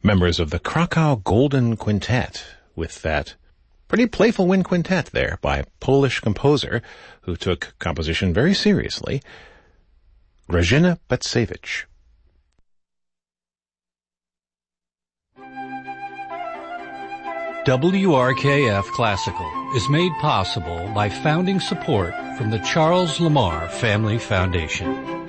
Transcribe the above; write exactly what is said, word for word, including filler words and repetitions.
members of the Krakow Golden Quintet with that pretty playful wind quintet there by a Polish composer who took composition very seriously, Grażyna Bacewicz. W R K F Classical is made possible by founding support from the Charles Lamar Family Foundation.